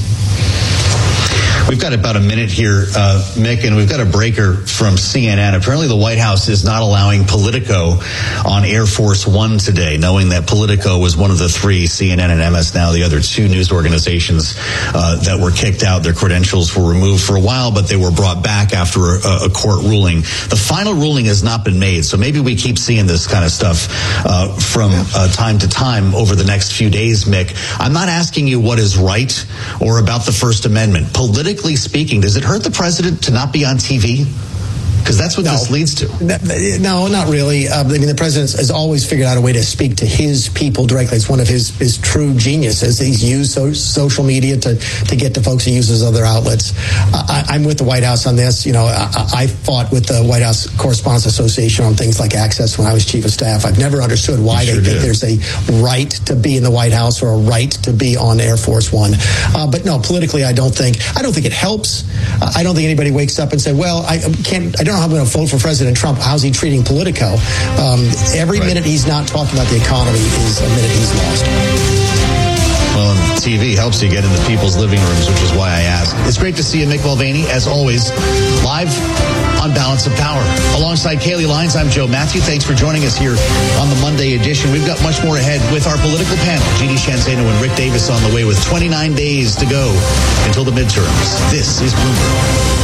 We've got about a minute here, Mick, and we've got a breaker from CNN. Apparently the White House is not allowing Politico on Air Force One today, knowing that Politico was one of the three, CNN and MS Now, the other two news organizations that were kicked out. Their credentials were removed for a while, but they were brought back after a court ruling. The final ruling has not been made, so maybe we keep seeing this kind of stuff from time to time over the next few days, Mick. I'm not asking you what is right or about the First Amendment. Politically speaking, does it hurt the president to not be on TV? Because that's what this leads to. No, not really. I mean, the president has always figured out a way to speak to his people directly. It's one of his true geniuses. He's used social media to get to folks. He uses other outlets. I'm with the White House on this. You know, I fought with the White House Correspondents Association on things like access when I was chief of staff. I've never understood why they think there's a right to be in the White House or a right to be on Air Force One. But no, politically, I don't think it helps. I don't think anybody wakes up and say, well, I don't know how I'm going to vote for President Trump. How's he treating Politico? Every minute he's not talking about the economy is a minute he's lost. Well, and TV helps you get into people's living rooms, which is why I asked. It's great to see you, Mick Mulvaney, as always, live on on Balance of Power. Alongside Kaylee Lyons, I'm Joe Matthew. Thanks for joining us here on the Monday edition. We've got much more ahead with our political panel. G.D. Shanzano and Rick Davis on the way with 29 days to go until the midterms. This is Bloomberg.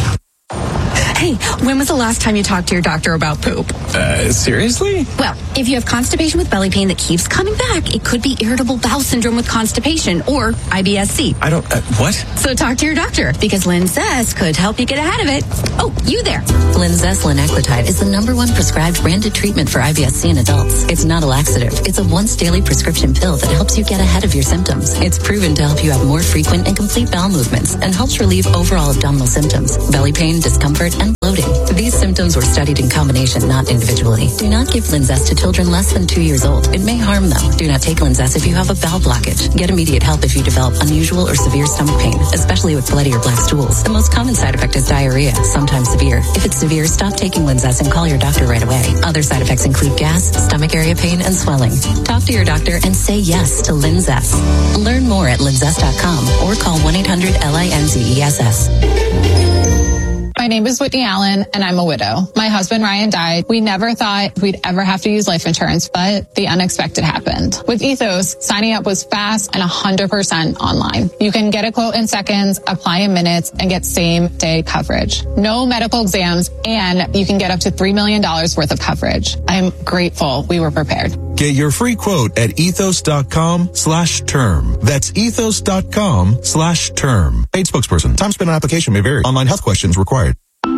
Hey, when was the last time you talked to your doctor about poop? Seriously? Well, if you have constipation with belly pain that keeps coming back, it could be irritable bowel syndrome with constipation or IBS-C. I don't, what? So talk to your doctor because Linzess could help you get ahead of it. Oh, you there. Linzess linaclotide is the #1 prescribed branded treatment for IBS-C in adults. It's not a laxative. It's a once daily prescription pill that helps you get ahead of your symptoms. It's proven to help you have more frequent and complete bowel movements and helps relieve overall abdominal symptoms, belly pain, discomfort, and bloating. These symptoms were studied in combination, not individually. Do not give Linzess to children less than 2 years old. It may harm them. Do not take Linzess if you have a bowel blockage. Get immediate help if you develop unusual or severe stomach pain, especially with bloody or black stools. The most common side effect is diarrhea, sometimes severe. If it's severe, stop taking Linzess and call your doctor right away. Other side effects include gas, stomach area pain, and swelling. Talk to your doctor and say yes to Linzess. Learn more at linzess.com or call 1-800-LINZESS. My name is Whitney Allen, and I'm a widow. My husband, Ryan, died. We never thought we'd ever have to use life insurance, but the unexpected happened. With Ethos, signing up was fast and 100% online. You can get a quote in seconds, apply in minutes, and get same-day coverage. No medical exams, and you can get up to $3 million worth of coverage. I'm grateful we were prepared. Get your free quote at ethos.com/term. That's ethos.com/term. Paid spokesperson. Time spent on application may vary. Online health questions required.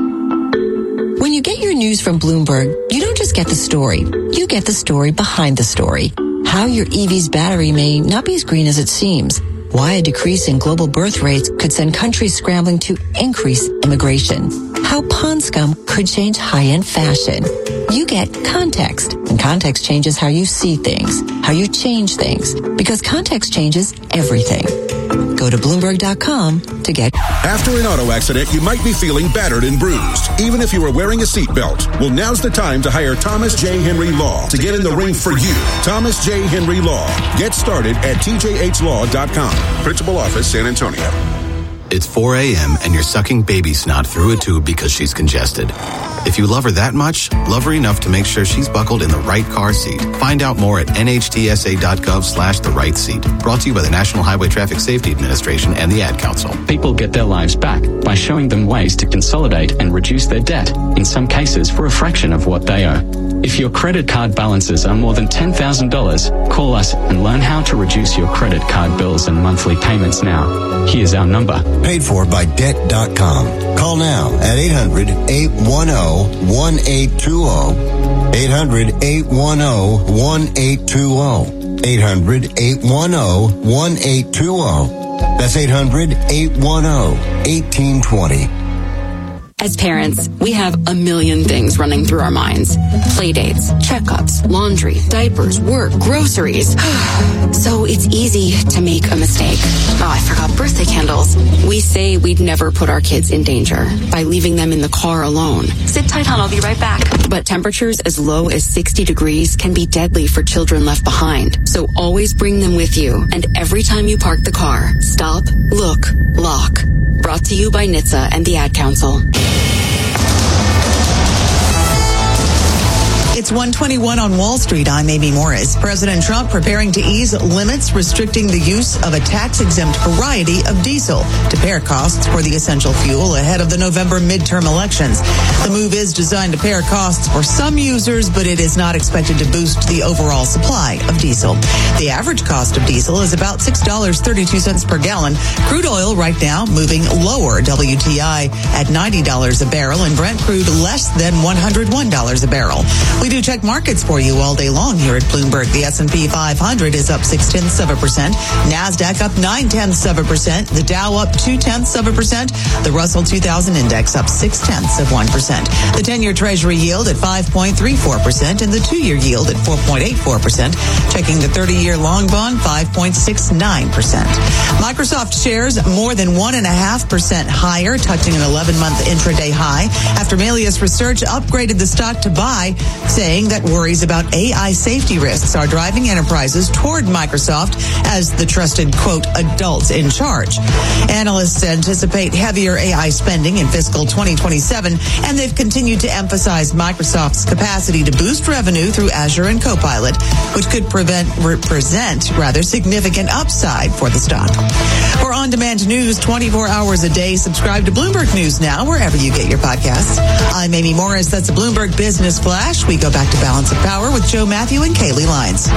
When you get your news from Bloomberg, you don't just get the story. You get the story behind the story. How your EV's battery may not be as green as it seems. Why a decrease in global birth rates could send countries scrambling to increase immigration. How pond scum could change high-end fashion. You get context, and context changes how you see things, how you change things, because context changes everything. Go to Bloomberg.com to get... After an auto accident, you might be feeling battered and bruised, even if you were wearing a seatbelt. Well, now's the time to hire Thomas J. Henry Law to get in the ring for you. Thomas J. Henry Law. Get started at tjhlaw.com. Principal Office, San Antonio. It's 4 a.m. and you're sucking baby snot through a tube because she's congested. If you love her that much, love her enough to make sure she's buckled in the right car seat. Find out more at nhtsa.gov/the right seat. Brought to you by the National Highway Traffic Safety Administration and the Ad Council. People get their lives back by showing them ways to consolidate and reduce their debt, in some cases for a fraction of what they owe. If your credit card balances are more than $10,000, call us and learn how to reduce your credit card bills and monthly payments now. Here's our number. Paid for by Debt.com. Call now at 800-810-1820. 800-810-1820. 800-810-1820. That's 800-810-1820. As parents, we have a million things running through our minds. Playdates, checkups, laundry, diapers, work, groceries. So it's easy to make a mistake. Oh, I forgot birthday candles. We say we'd never put our kids in danger by leaving them in the car alone. Sit tight, hon. I'll be right back. But temperatures as low as 60 degrees can be deadly for children left behind. So always bring them with you. And every time you park the car, stop, look, lock. Brought to you by NHTSA and the Ad Council. It's 1:21 on Wall Street. I'm Amy Morris. President Trump preparing to ease limits restricting the use of a tax-exempt variety of diesel to pare costs for the essential fuel ahead of the November midterm elections. The move is designed to pare costs for some users, but it is not expected to boost the overall supply of diesel. The average cost of diesel is about $6.32 per gallon. Crude oil right now moving lower. WTI at $90 a barrel and Brent crude less than $101 a barrel. We do check markets for you all day long here at Bloomberg. The S&P 500 is up 0.6%. NASDAQ up 0.9%. The Dow up 0.2%. The Russell 2000 index up 0.6%. The 10-year Treasury yield at 5.34% and the 2-year yield at 4.84%. Checking the 30-year long bond, 5.69%. Microsoft shares more than 1.5% higher, touching an 11-month intraday high after Melius Research upgraded the stock to buy, saying saying that worries about AI safety risks are driving enterprises toward Microsoft as the trusted, quote, adults in charge. Analysts anticipate heavier AI spending in fiscal 2027, and they've continued to emphasize Microsoft's capacity to boost revenue through Azure and Copilot, which could represent significant upside for the stock. For on-demand news 24 hours a day, subscribe to Bloomberg News Now, wherever you get your podcasts. I'm Amy Morris. That's a Bloomberg Business Flash. We go back to Balance of Power with Joe Matthew and Kaylee Lyons.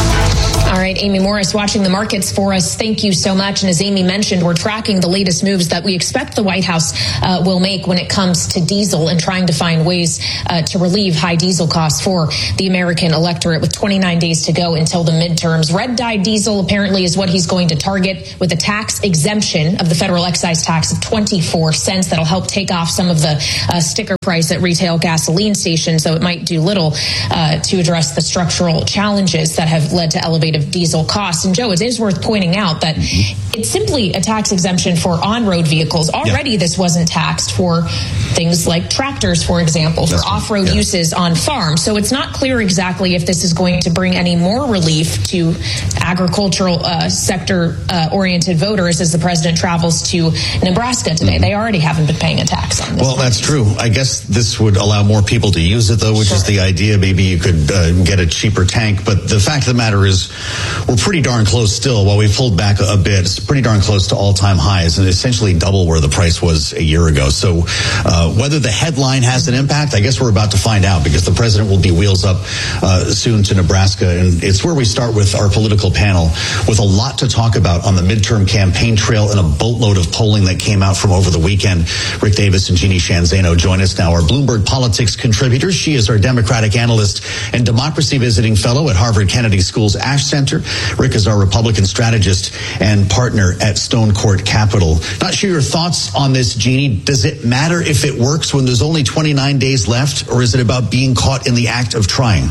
All right, Amy Morris watching the markets for us. Thank you so much. And as Amy mentioned, we're tracking the latest moves that we expect the White House will make when it comes to diesel and trying to find ways to relieve high diesel costs for the American electorate with 29 days to go until the midterms. Red dye diesel apparently is what he's going to target with a tax exemption of the federal excise tax of 24 cents. That'll help take off some of the sticker price at retail gasoline stations, so it might do little to address the structural challenges that have led to elevated diesel costs. And Joe, it is worth pointing out that it's simply a tax exemption for on-road vehicles. Already this wasn't taxed for things like tractors, for example, for off-road uses on farms. So it's not clear exactly if this is going to bring any more relief to agricultural sector-oriented voters as the president travels to Nebraska today. They already haven't been paying a tax on this. Well, that's true. I guess this would allow more people to use it, though, which is the idea. Maybe you could get a cheaper tank. But the fact of the matter is we're pretty darn close still. While we've pulled back a bit, it's pretty darn close to all-time highs and essentially double where the price was a year ago. So whether the headline has an impact, I guess we're about to find out, because the president will be wheels up soon to Nebraska. And it's where we start with our political panel with a lot to talk about on the midterm campaign trail and a boatload of polling that came out from over the weekend. Rick Davis and Jeannie Shanzano join us now, our Bloomberg Politics contributors. She is our Democratic analyst and democracy visiting fellow at Harvard Kennedy School's Ash Center. Rick is our Republican strategist and partner at Stone Court Capital. Not sure your thoughts on this, Jeannie. Does it matter if it works when there's only 29 days left, or is it about being caught in the act of trying?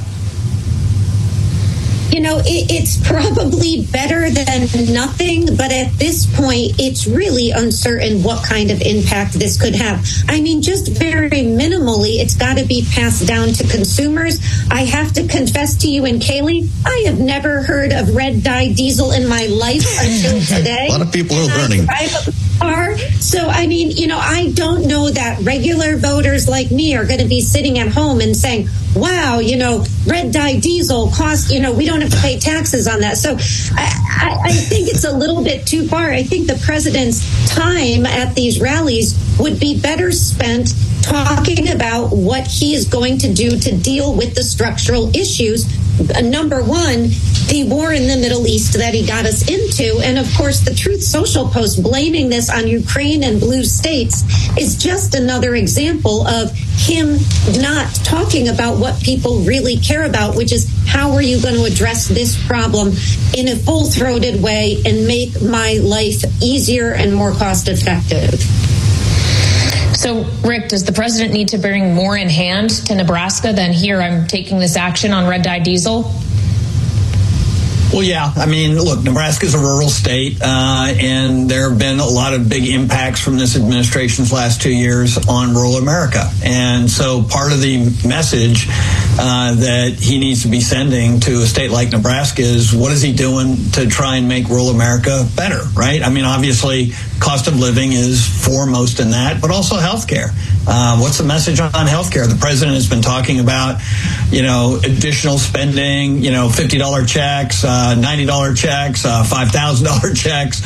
You know, it's probably better than nothing, but at this point, it's really uncertain what kind of impact this could have. I mean, just very minimally, it's got to be passed down to consumers. I have to confess to you and Kaylee, I have never heard of red dye diesel in my life until today. A lot of people are learning. So, I mean, you know, I don't know that regular voters like me are going to be sitting at home and saying, wow, you know, red dye diesel costs, you know, we don't have to pay taxes on that. So I think it's a little bit too far. I think the president's time at these rallies would be better spent talking about what he is going to do to deal with the structural issues. Number one, the war in the Middle East that he got us into. And of course, the Truth Social post blaming this on Ukraine and blue states is just another example of him not talking about what people really care about, which is how are you going to address this problem in a full-throated way and make my life easier and more cost-effective. So, Rick, does the president need to bring more in hand to Nebraska than here, I'm taking this action on red dye diesel? Well, yeah. I mean, look, Nebraska is a rural state, and there have been a lot of big impacts from this administration's last 2 years on rural America. And so part of the message that he needs to be sending to a state like Nebraska is what is he doing to try and make rural America better, right? I mean, obviously, cost of living is foremost in that, but also health care. What's the message on healthcare? The president has been talking about, you know, additional spending, you know, $50 checks, $90 checks, $5,000 checks,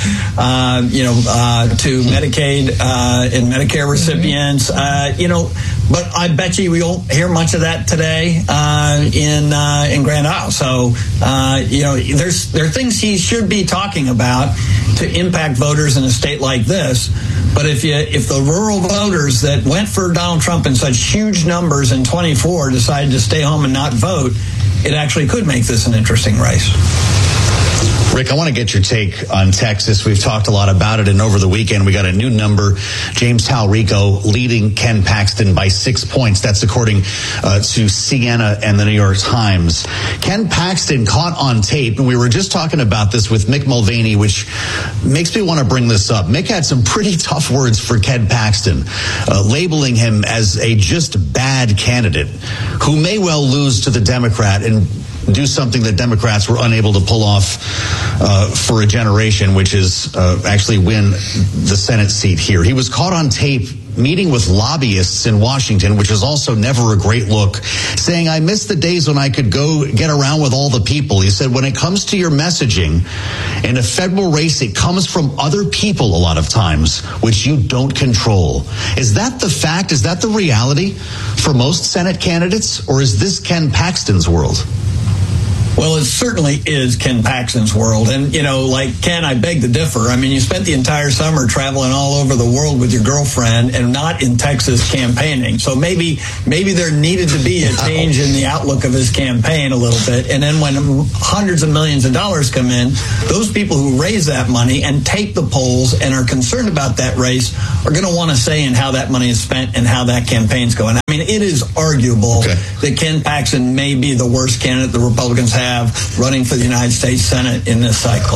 to Medicaid and Medicare recipients, but I bet you we won't hear much of that today in Grand Isle. So, there are things he should be talking about to impact voters in a state like this. But if the rural voters that went for Donald Trump in such huge numbers in 24 decided to stay home and not vote, it actually could make this an interesting race. Rick, I want to get your take on Texas. We've talked a lot about it, and over the weekend we got a new number. James Talrico leading Ken Paxton by 6 points. That's according to Siena and the New York Times. Ken Paxton caught on tape, and we were just talking about this with Mick Mulvaney, which makes me want to bring this up. Mick had some pretty tough words for Ken Paxton, labeling him as a just bad candidate who may well lose to the Democrat and do something that Democrats were unable to pull off for a generation, which is actually win the Senate seat here. He was caught on tape meeting with lobbyists in Washington, which is also never a great look, saying, I miss the days when I could go get around with all the people. He said, when it comes to your messaging in a federal race, it comes from other people a lot of times, which you don't control. Is that the fact? Is that the reality for most Senate candidates? Or is this Ken Paxton's world? Well, it certainly is Ken Paxton's world. And, you know, like Ken, I beg to differ. I mean, you spent the entire summer traveling all over the world with your girlfriend and not in Texas campaigning. So maybe there needed to be a change in the outlook of his campaign a little bit. And then when hundreds of millions of dollars come in, those people who raise that money and take the polls and are concerned about that race are going to want to say in how that money is spent and how that campaign's going. I mean, it is arguable that Ken Paxton may be the worst candidate the Republicans have running for the United States Senate in this cycle.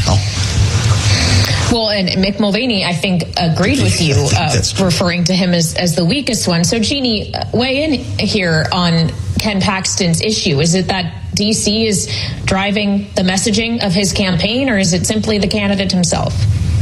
Well, and Mick Mulvaney, I think, agreed with you, referring to him as the weakest one. So, Jeannie, weigh in here on Ken Paxton's issue. Is it that D.C. is driving the messaging of his campaign, or is it simply the candidate himself?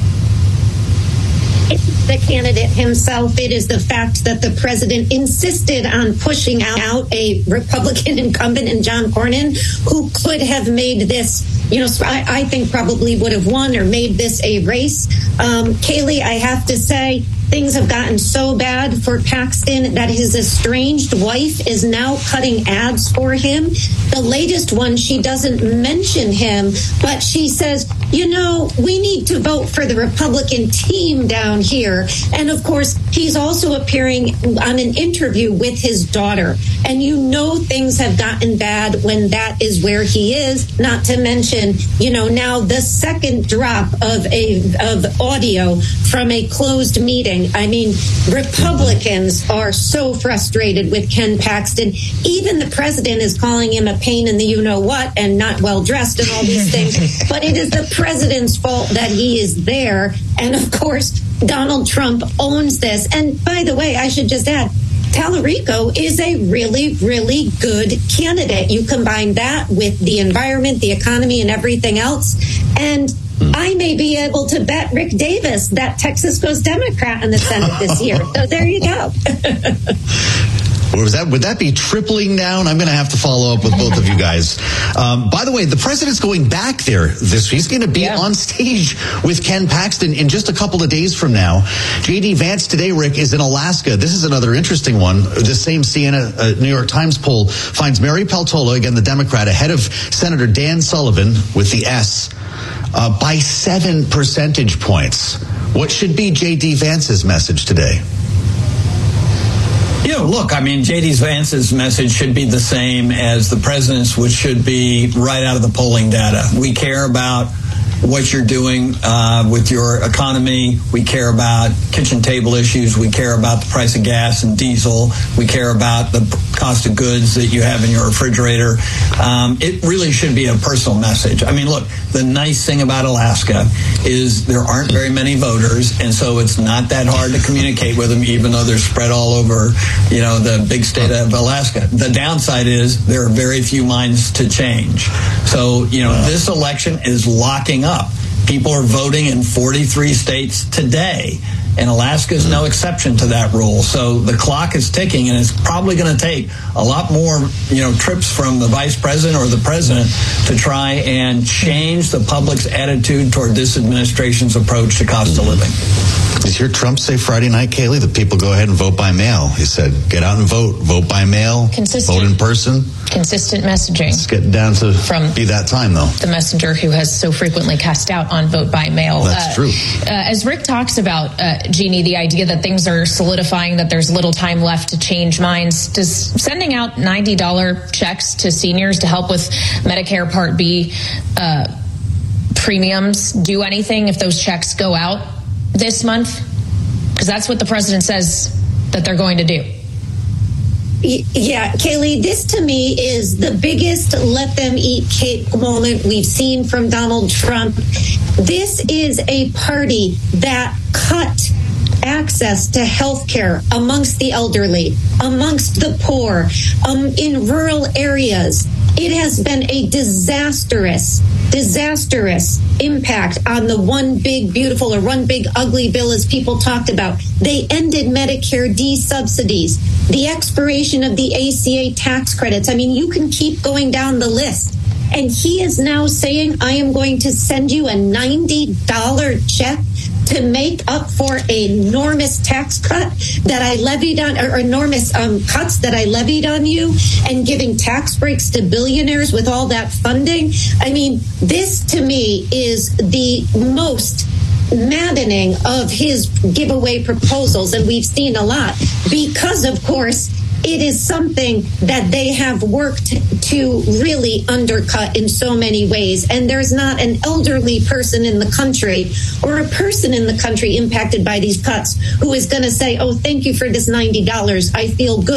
The candidate himself. It is the fact that the president insisted on pushing out a Republican incumbent in John Cornyn, who could have made this, you know, I think probably would have won or made this a race. Kaylee, I have to say, things have gotten so bad for Paxton that his estranged wife is now cutting ads for him. The latest one, she doesn't mention him, but she says, you know, we need to vote for the Republican team down here. And of course, he's also appearing on an interview with his daughter. And you know things have gotten bad when that is where he is, not to mention, you know, now the second drop of audio from a closed meeting. I mean, Republicans are so frustrated with Ken Paxton. Even the president is calling him a pain in the you-know-what and not well-dressed and all these things. But it is the president's fault that he is there. And, of course, Donald Trump owns this. And, by the way, I should just add, Talarico is a really, really good candidate. You combine that with the environment, the economy, and everything else. And I may be able to bet Rick Davis that Texas goes Democrat in the Senate this year. So there you go. Would that be tripling down? I'm going to have to follow up with both of you guys. By the way, the president's going back there this week. He's going to be on stage with Ken Paxton in just a couple of days from now. J.D. Vance today, Rick, is in Alaska. This is another interesting one. The same Siena New York Times poll finds Mary Peltola, again the Democrat, ahead of Senator Dan Sullivan with the S by 7 percentage points. What should be J.D. Vance's message today? You know, look, I mean, J.D. Vance's message should be the same as the president's, which should be right out of the polling data. We care about what you're doing with your economy. We care about kitchen table issues. We care about the price of gas and diesel. We care about the cost of goods that you have in your refrigerator. It really should be a personal message. I mean, look, the nice thing about Alaska is there aren't very many voters, and so it's not that hard to communicate with them, even though they're spread all over, you know, the big state of Alaska. The downside is there are very few minds to change. So, you know, this election is locking up. People are voting in 43 states today, and Alaska is no exception to that rule. So the clock is ticking, and it's probably going to take a lot more, you know, trips from the vice president or the president to try and change the public's attitude toward this administration's approach to cost of living. Did you hear Trump say Friday night, Kaylee, that people go ahead and vote by mail? He said, get out and vote by mail, vote in person. Consistent messaging. It's getting down to be that time, though. The messenger who has so frequently cast out on vote by mail. That's true. As Rick talks about, Jeannie, the idea that things are solidifying, that there's little time left to change minds, does sending out $90 checks to seniors to help with Medicare Part B premiums do anything if those checks go out this month? Because that's what the president says that they're going to do. Yeah, Kaylee, this to me is the biggest let them eat cake moment we've seen from Donald Trump. This is a party that cut access to health care amongst the elderly, amongst the poor, in rural areas. It has been a disastrous impact on the one big beautiful or one big ugly bill, as people talked about. They ended Medicare D-subsidies, the expiration of the ACA tax credits. I mean, you can keep going down the list. And he is now saying, I am going to send you a $90 check to make up for an enormous tax cut that I levied on, or enormous cuts that I levied on you, and giving tax breaks to billionaires with all that funding. I mean, this to me is the most maddening of his giveaway proposals, and we've seen a lot because, of course, it is something that they have worked to really undercut in so many ways. And there's not an elderly person in the country or a person in the country impacted by these cuts who is going to say, oh, thank you for this $90. I feel good.